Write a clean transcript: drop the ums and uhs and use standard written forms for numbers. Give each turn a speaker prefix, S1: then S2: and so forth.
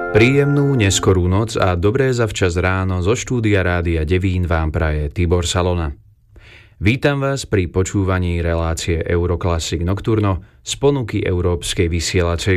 S1: Príjemnú neskorú noc a dobré zavčas ráno zo štúdia Rádia Devín vám praje Tibor Salona. Vítam vás pri počúvaní relácie Euroclassic Nocturno z ponuky Európskej vysielacej